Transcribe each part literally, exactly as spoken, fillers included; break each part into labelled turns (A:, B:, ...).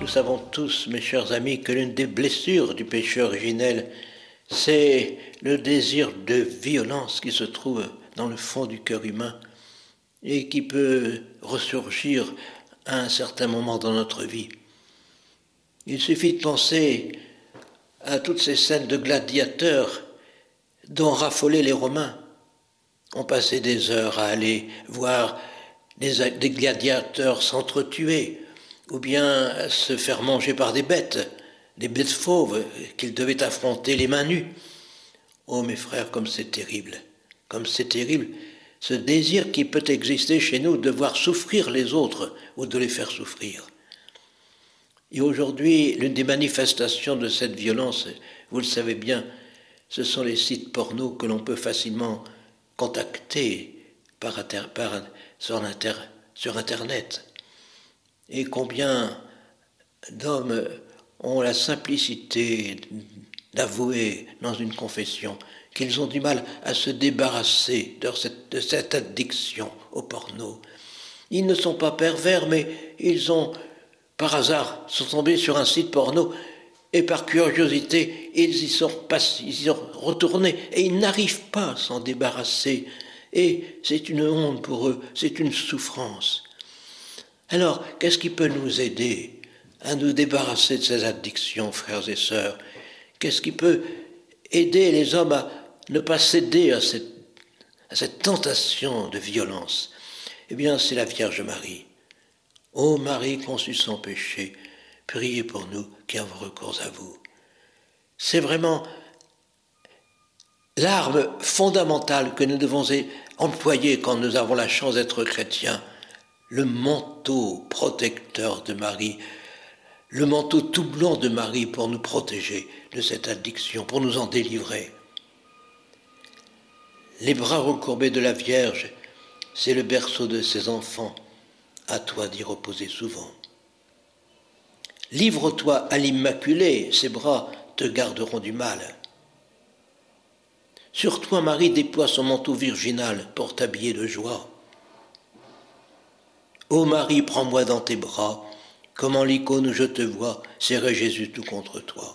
A: Nous savons tous, mes chers amis, que l'une des blessures du péché originel, c'est le désir de violence qui se trouve dans le fond du cœur humain et qui peut ressurgir à un certain moment dans notre vie. Il suffit de penser à toutes ces scènes de gladiateurs dont raffolaient les Romains. On passait des heures à aller voir des, des gladiateurs s'entretuer ou bien se faire manger par des bêtes, des bêtes fauves qu'ils devaient affronter les mains nues. Oh mes frères, comme c'est terrible, comme c'est terrible, ce désir qui peut exister chez nous de voir souffrir les autres ou de les faire souffrir. Et aujourd'hui, l'une des manifestations de cette violence, vous le savez bien, ce sont les sites porno que l'on peut facilement contacter par, inter, par sur, inter, sur Internet. Et combien d'hommes ont la simplicité d'avouer dans une confession qu'ils ont du mal à se débarrasser de cette, de cette addiction au porno. Ils ne sont pas pervers, mais ils ont, par hasard, sont tombés sur un site porno et par curiosité, ils y sont, passés, ils y sont retournés et ils n'arrivent pas à s'en débarrasser. Et c'est une honte pour eux, c'est une souffrance. Alors, qu'est-ce qui peut nous aider à nous débarrasser de ces addictions, frères et sœurs? Qu'est-ce qui peut aider les hommes à ne pas céder à cette, à cette tentation de violence? Eh bien, c'est la Vierge Marie. Ô Marie conçue sans péché, priez pour nous qui avons recours à vous. C'est vraiment l'arme fondamentale que nous devons employer quand nous avons la chance d'être chrétiens. Le manteau protecteur de Marie, le manteau tout blanc de Marie pour nous protéger de cette addiction, pour nous en délivrer. Les bras recourbés de la Vierge, c'est le berceau de ses enfants, à toi d'y reposer souvent. Livre-toi à l'Immaculée, ses bras te garderont du mal. Sur toi, Marie déploie son manteau virginal pour t'habiller de joie. Ô Marie, prends-moi dans tes bras, comme en l'icône où je te vois, serrer Jésus tout contre toi.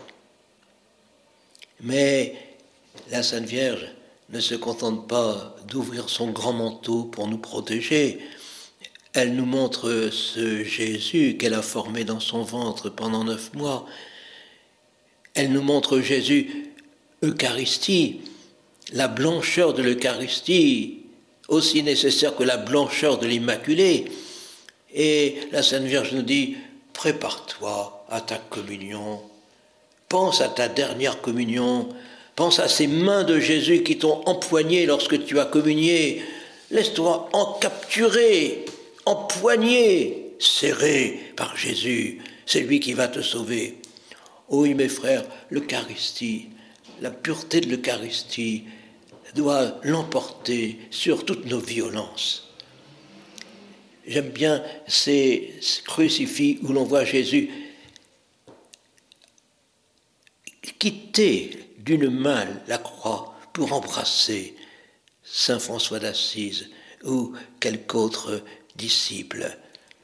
A: Mais la Sainte Vierge ne se contente pas d'ouvrir son grand manteau pour nous protéger. Elle nous montre ce Jésus qu'elle a formé dans son ventre pendant neuf mois. Elle nous montre Jésus, Eucharistie, la blancheur de l'Eucharistie, aussi nécessaire que la blancheur de l'Immaculée. Et la Sainte Vierge nous dit, prépare-toi à ta communion, pense à ta dernière communion, pense à ces mains de Jésus qui t'ont empoigné lorsque tu as communié, laisse-toi encapturer, empoigné, serré par Jésus, c'est lui qui va te sauver. Oui, mes frères, l'Eucharistie, la pureté de l'Eucharistie doit l'emporter sur toutes nos violences. J'aime bien ces crucifix où l'on voit Jésus quitter d'une main la croix pour embrasser saint François d'Assise ou quelque autre disciple.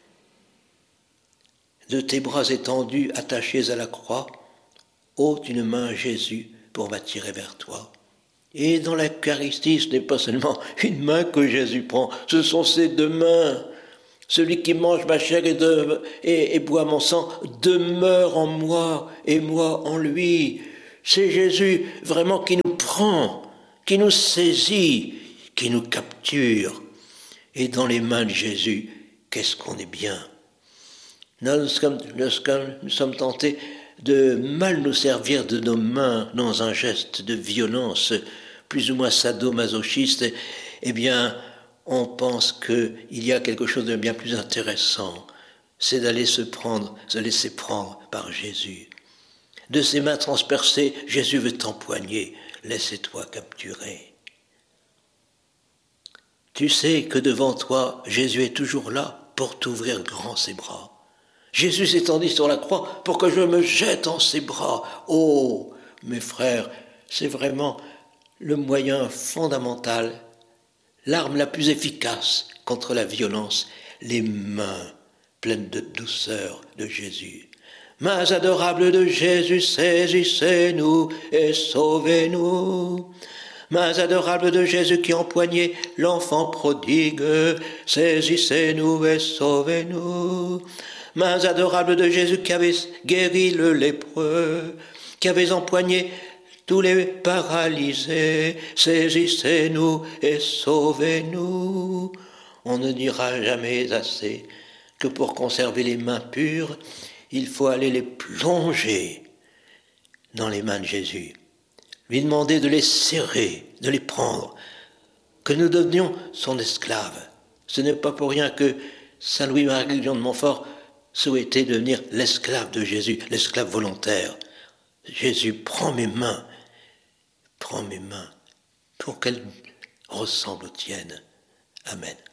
A: De tes bras étendus, attachés à la croix, ôte une main à Jésus pour m'attirer vers toi. Et dans l'Eucharistie, ce n'est pas seulement une main que Jésus prend, ce sont ses deux mains. Celui qui mange ma chair et, de, et, et boit mon sang demeure en moi et moi en lui. C'est Jésus vraiment qui nous prend, qui nous saisit, qui nous capture. Et dans les mains de Jésus, qu'est-ce qu'on est bien. Nous sommes, nous sommes tentés de mal nous servir de nos mains dans un geste de violence plus ou moins sadomasochiste. Eh bien, on pense qu'il y a quelque chose de bien plus intéressant, c'est d'aller se prendre, se laisser prendre par Jésus. De ses mains transpercées, Jésus veut t'empoigner, laisse-toi capturer. Tu sais que devant toi, Jésus est toujours là pour t'ouvrir grand ses bras. Jésus s'étendit sur la croix pour que je me jette en ses bras. Oh, mes frères, c'est vraiment le moyen fondamental, l'arme la plus efficace contre la violence, les mains pleines de douceur de Jésus. Mains adorables de Jésus, saisissez-nous et sauvez-nous. Mains adorables de Jésus qui empoignait l'enfant prodigue, saisissez-nous et sauvez-nous. Mains adorables de Jésus qui avait guéri le lépreux, qui avait empoigné tous les paralysés, saisissez-nous et sauvez-nous. On ne dira jamais assez que pour conserver les mains pures, il faut aller les plonger dans les mains de Jésus, lui demander de les serrer, de les prendre, que nous devenions son esclave. Ce n'est pas pour rien que saint Louis-Marie de Montfort souhaitait devenir l'esclave de Jésus, l'esclave volontaire. Jésus, prends mes mains, prends mes mains, pour qu'elles ressemblent aux tiennes. Amen.